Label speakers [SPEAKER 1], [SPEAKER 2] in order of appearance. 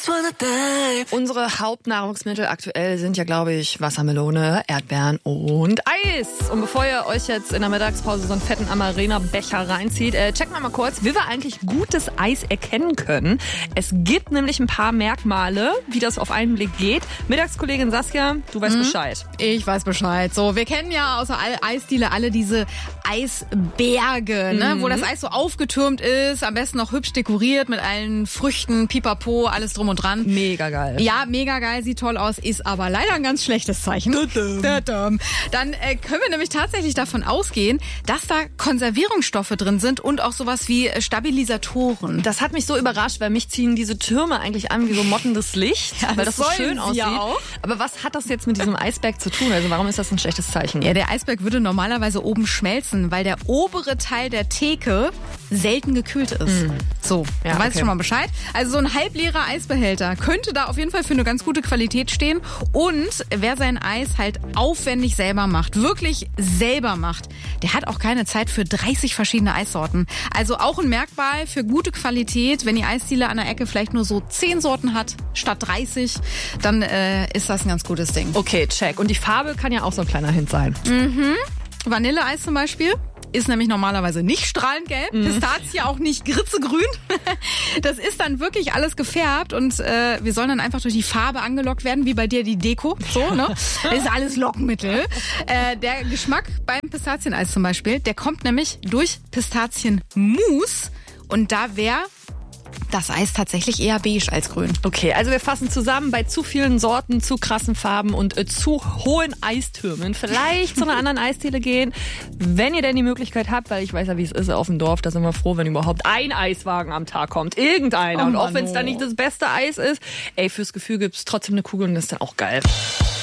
[SPEAKER 1] Unsere Hauptnahrungsmittel aktuell sind ja, glaube ich, Wassermelone, Erdbeeren und Eis. Und bevor ihr euch jetzt in der Mittagspause so einen fetten Amarena-Becher reinzieht, checken wir mal kurz, wie wir eigentlich gutes Eis erkennen können. Es gibt nämlich ein paar Merkmale, wie das auf einen Blick geht. Mittagskollegin Saskia, du weißt Bescheid.
[SPEAKER 2] Ich weiß Bescheid. So, wir kennen ja außer Eisdiele alle diese Eisberge, ne? Wo das Eis so aufgetürmt ist, am besten noch hübsch dekoriert mit allen Früchten, Pipapo, alles drum und dran.
[SPEAKER 1] Mega geil.
[SPEAKER 2] Ja, mega geil, sieht toll aus, ist aber leider ein ganz schlechtes Zeichen. Dann können wir nämlich tatsächlich davon ausgehen, dass da Konservierungsstoffe drin sind und auch sowas wie Stabilisatoren.
[SPEAKER 1] Das hat mich so überrascht, weil mich ziehen diese Türme eigentlich an wie so mottendes Licht, weil das so schön aussieht.
[SPEAKER 2] Ja auch.
[SPEAKER 1] Aber was hat das jetzt mit diesem Eisberg zu tun? Also warum ist das ein schlechtes Zeichen?
[SPEAKER 2] Ja, der Eisberg würde normalerweise oben schmelzen, weil der obere Teil der Theke selten gekühlt ist. So,
[SPEAKER 1] Ja,
[SPEAKER 2] da weißt
[SPEAKER 1] okay.
[SPEAKER 2] du schon mal Bescheid. Also so ein halbleerer Eisbehälter könnte da auf jeden Fall für eine ganz gute Qualität stehen. Und wer sein Eis halt aufwendig selber macht, wirklich selber macht, der hat auch keine Zeit für 30 verschiedene Eissorten. Also auch ein Merkmal für gute Qualität. Wenn die Eisdiele an der Ecke vielleicht nur so 10 Sorten hat, statt 30, dann ist das ein ganz gutes Ding.
[SPEAKER 1] Okay, check. Und die Farbe kann ja auch so ein kleiner Hint sein.
[SPEAKER 2] Vanilleeis zum Beispiel ist nämlich normalerweise nicht strahlend gelb, Pistazie auch nicht grützegrün. Das ist dann wirklich alles gefärbt und wir sollen dann einfach durch die Farbe angelockt werden, wie bei dir die Deko. So, ne? Das ist alles Lockmittel. Der Geschmack beim Pistazieneis zum Beispiel, der kommt nämlich durch Pistazienmus und da wäre das Eis tatsächlich eher beige als grün.
[SPEAKER 1] Okay, also wir fassen zusammen, bei zu vielen Sorten, zu krassen Farben und zu hohen Eistürmen vielleicht zu einer anderen Eisdiele gehen, wenn ihr denn die Möglichkeit habt, weil ich weiß ja, wie es ist auf dem Dorf, da sind wir froh, wenn überhaupt ein Eiswagen am Tag kommt, irgendeiner.
[SPEAKER 2] Oh
[SPEAKER 1] und auch
[SPEAKER 2] Mann,
[SPEAKER 1] wenn es dann nicht das beste Eis ist, ey, fürs Gefühl gibt's trotzdem eine Kugel und das ist dann auch geil.